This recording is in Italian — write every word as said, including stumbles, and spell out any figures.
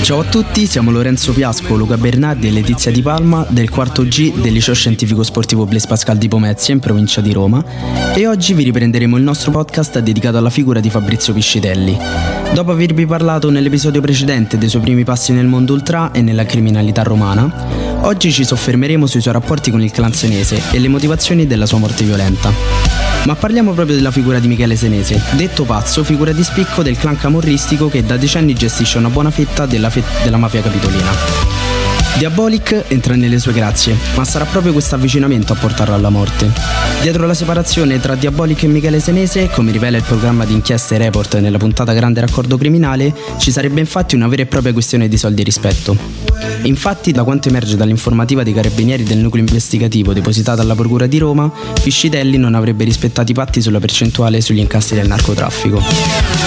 Ciao a tutti, siamo Lorenzo Piasco, Luca Bernardi e Letizia Di Palma del quarto G del Liceo Scientifico Sportivo Blaise Pascal di Pomezia in provincia di Roma e oggi vi riprenderemo il nostro podcast dedicato alla figura di Fabrizio Piscitelli. Dopo avervi parlato nell'episodio precedente dei suoi primi passi nel mondo ultra e nella criminalità romana, oggi ci soffermeremo sui suoi rapporti con il clan senese e le motivazioni della sua morte violenta. Ma parliamo proprio della figura di Michele Senese, detto Pazzo, figura di spicco del clan camorristico che da decenni gestisce una buona fetta della, fe- della mafia capitolina. Diabolic entra nelle sue grazie, ma sarà proprio questo avvicinamento a portarlo alla morte. Dietro la separazione tra Diabolic e Michele Senese, come rivela il programma di inchieste Report nella puntata Grande Raccordo Criminale, ci sarebbe infatti una vera e propria questione di soldi e rispetto. Infatti, da quanto emerge dall'informativa dei carabinieri del nucleo investigativo depositata alla Procura di Roma, Piscitelli non avrebbe rispettato i patti sulla percentuale sugli incassi del narcotraffico.